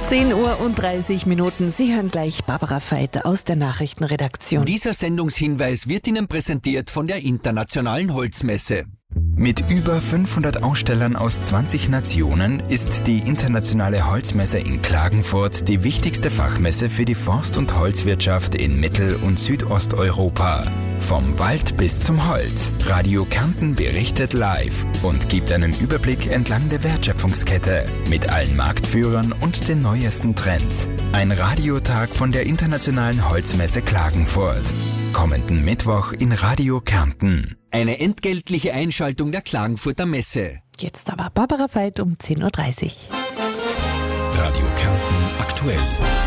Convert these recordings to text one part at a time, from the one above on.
10:30 Uhr. Sie hören gleich Barbara Veit aus der Nachrichtenredaktion. Dieser Sendungshinweis wird Ihnen präsentiert von der Internationalen Holzmesse. Mit über 500 Ausstellern aus 20 Nationen ist die Internationale Holzmesse in Klagenfurt die wichtigste Fachmesse für die Forst- und Holzwirtschaft in Mittel- und Südosteuropa. Vom Wald bis zum Holz. Radio Kärnten berichtet live und gibt einen Überblick entlang der Wertschöpfungskette mit allen Marktführern und den neuesten Trends. Ein Radiotag von der Internationalen Holzmesse Klagenfurt. Kommenden Mittwoch in Radio Kärnten. Eine entgeltliche Einschaltung der Klagenfurter Messe. Jetzt aber Barbara Veit um 10:30 Uhr. Radio Kärnten aktuell.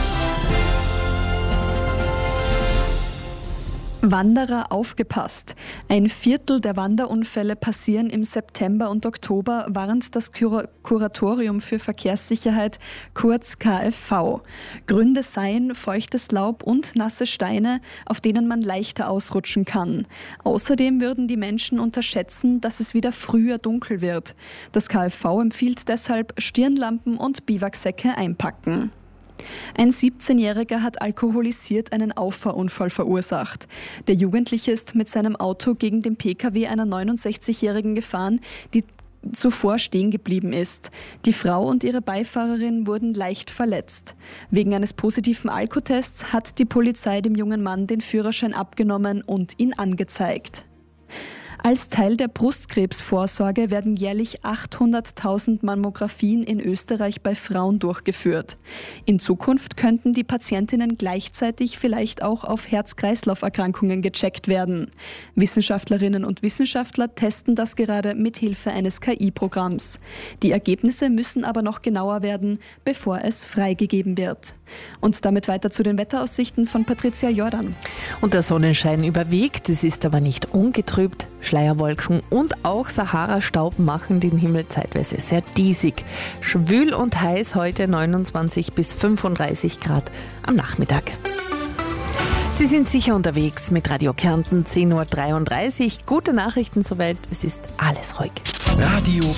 Wanderer aufgepasst. 1/4 der Wanderunfälle passieren im September und Oktober, warnt das Kuratorium für Verkehrssicherheit, kurz KfV. Gründe seien feuchtes Laub und nasse Steine, auf denen man leichter ausrutschen kann. Außerdem würden die Menschen unterschätzen, dass es wieder früher dunkel wird. Das KfV empfiehlt deshalb Stirnlampen und Biwaksäcke einpacken. Ein 17-Jähriger hat alkoholisiert einen Auffahrunfall verursacht. Der Jugendliche ist mit seinem Auto gegen den Pkw einer 69-Jährigen gefahren, die zuvor stehen geblieben ist. Die Frau und ihre Beifahrerin wurden leicht verletzt. Wegen eines positiven Alkotests hat die Polizei dem jungen Mann den Führerschein abgenommen und ihn angezeigt. Als Teil der Brustkrebsvorsorge werden jährlich 800.000 Mammographien in Österreich bei Frauen durchgeführt. In Zukunft könnten die Patientinnen gleichzeitig vielleicht auch auf Herz-Kreislauf-Erkrankungen gecheckt werden. Wissenschaftlerinnen und Wissenschaftler testen das gerade mit Hilfe eines KI-Programms. Die Ergebnisse müssen aber noch genauer werden, bevor es freigegeben wird. Und damit weiter zu den Wetteraussichten von Patricia Jordan. Und der Sonnenschein überwiegt, es ist aber nicht ungetrübt. Schleierwolken und auch Sahara-Staub machen den Himmel zeitweise sehr diesig. Schwül und heiß heute 29 bis 35 Grad am Nachmittag. Sie sind sicher unterwegs mit Radio Kärnten 10:33 Uhr. Gute Nachrichten soweit, es ist alles ruhig. Radio